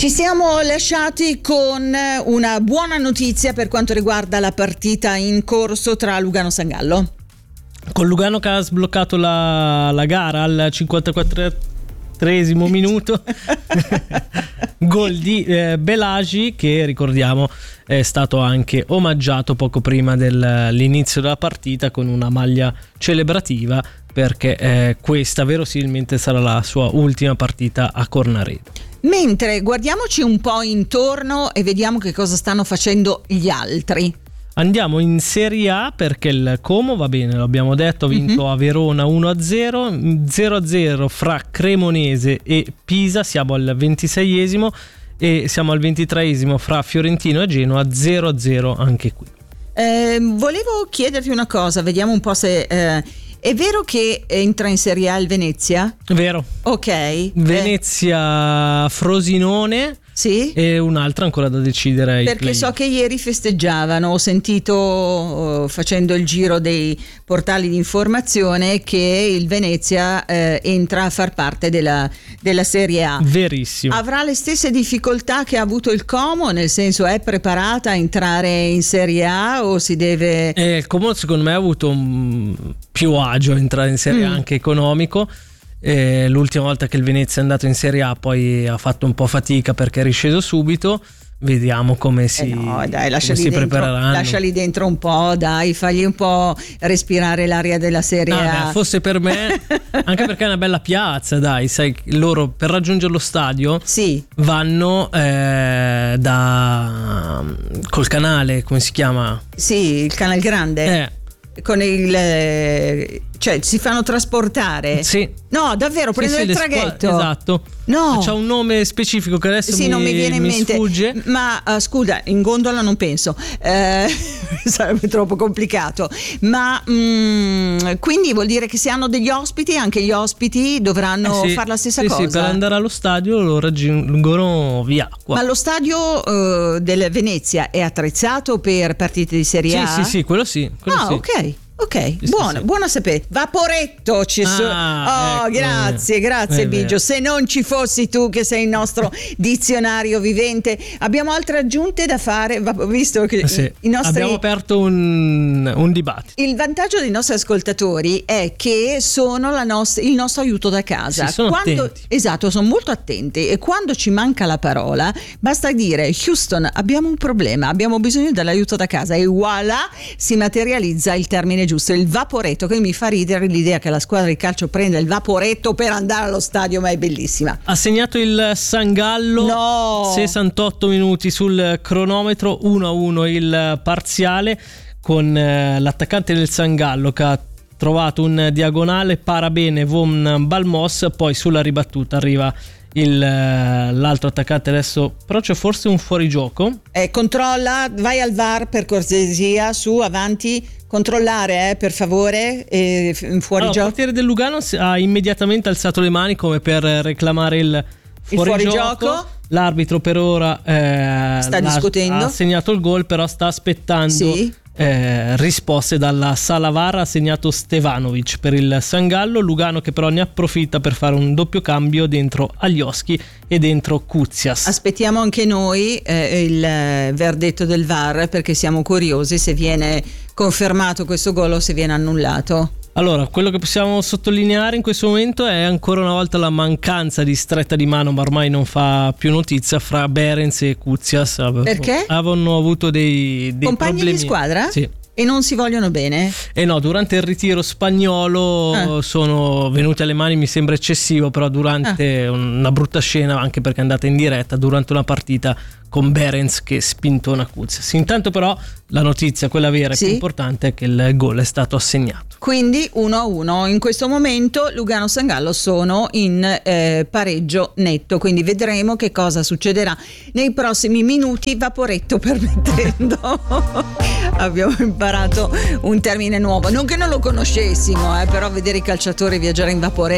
Ci siamo lasciati con una buona notizia per quanto riguarda la partita in corso tra Lugano e Sangallo. Con Lugano che ha sbloccato la gara al 54esimo minuto. Gol di Belagi, che ricordiamo è stato anche omaggiato poco prima dell'inizio della partita con una maglia celebrativa, perché questa verosimilmente sarà la sua ultima partita a Cornaredo. Mentre guardiamoci un po' intorno e vediamo che cosa stanno facendo gli altri. Andiamo in Serie A, perché il Como, va bene, lo abbiamo detto, ha vinto a Verona 1-0, 0-0 fra Cremonese e Pisa, siamo al 26esimo, e siamo al 23esimo fra Fiorentino e Genoa, 0-0 anche qui. Volevo chiederti una cosa, vediamo un po' se... è vero che entra in Serie A il Venezia? Vero. Ok. Venezia, Frosinone. Sì? E un'altra ancora da decidere. Perché so che ieri festeggiavano, ho sentito facendo il giro dei portali di informazione che il Venezia entra a far parte della Serie A. Verissimo. Avrà le stesse difficoltà che ha avuto il Como, nel senso è preparata a entrare in Serie A o si deve... Il Como secondo me ha avuto più agio a entrare in Serie A, anche economico. L'ultima volta che il Venezia è andato in Serie A poi ha fatto un po' fatica perché è risceso subito. Vediamo come si prepareranno. Lasciali dentro un po', dai, fagli un po' respirare l'aria della Serie A. Fosse per me, anche perché è una bella piazza, dai, sai, loro per raggiungere lo stadio vanno col canale, come si chiama? Sì, il Canal Grande. Con cioè si fanno trasportare. Sì. No, davvero, prendono il traghetto. Esatto. No. C'ha un nome specifico che adesso non mi viene in mente. Sfugge. Ma scusa, in gondola non penso. Sarebbe troppo complicato. Ma quindi vuol dire che se hanno degli ospiti, anche gli ospiti dovranno fare la stessa cosa. Sì, per andare allo stadio lo raggiungono via acqua. Ma lo stadio del Venezia è attrezzato per partite di Serie A? Sì, quello sì. Ok, buono a sapere. Vaporetto ecco. Grazie Biggio. Se non ci fossi tu che sei il nostro dizionario vivente. Abbiamo altre aggiunte da fare, visto che i nostri... abbiamo aperto un dibattito. Il vantaggio dei nostri ascoltatori è che sono il nostro aiuto da casa. Sono attenti. Esatto, sono molto attenti, e quando ci manca la parola basta dire Houston, abbiamo un problema, abbiamo bisogno dell'aiuto da casa, e voilà, si materializza il termine giusto, il vaporetto, che mi fa ridere l'idea che la squadra di calcio prenda il vaporetto per andare allo stadio, ma è bellissima. Ha segnato il Sangallo, 68 minuti sul cronometro, 1-1 il parziale, con l'attaccante del Sangallo che ha trovato un diagonale, para bene Von Balmos, poi sulla ribattuta arriva l'altro attaccante. Adesso però c'è forse un fuorigioco. Controlla, vai al VAR per cortesia, su, avanti, controllare per favore, fuorigioco. Il portiere del Lugano ha immediatamente alzato le mani come per reclamare il fuorigioco. L'arbitro per ora sta discutendo, ha segnato il gol, però sta aspettando risposte dalla sala VAR. Ha segnato Stevanovic per il Sangallo. Lugano che però ne approfitta per fare un doppio cambio dentro Aglioschi e dentro Kuzias. Aspettiamo anche noi il verdetto del VAR, perché siamo curiosi se viene confermato questo gol o se viene annullato. Allora, quello che possiamo sottolineare in questo momento è ancora una volta la mancanza di stretta di mano, ma ormai non fa più notizia, fra Behrens e Kuzias. Perché? Avevano avuto dei compagni problemi di squadra? Sì. E non si vogliono bene? No, durante il ritiro spagnolo sono venuti alle mani, mi sembra eccessivo, però durante una brutta scena, anche perché è andata in diretta, durante una partita con Behrens che spintona Kuzias. Intanto però la notizia, quella vera e più importante, è che il gol è stato assegnato. Quindi 1-1 in questo momento. Lugano Sangallo sono in pareggio netto, quindi vedremo che cosa succederà nei prossimi minuti, vaporetto permettendo. Abbiamo imparato un termine nuovo, non che non lo conoscessimo, però vedere i calciatori viaggiare in vaporetto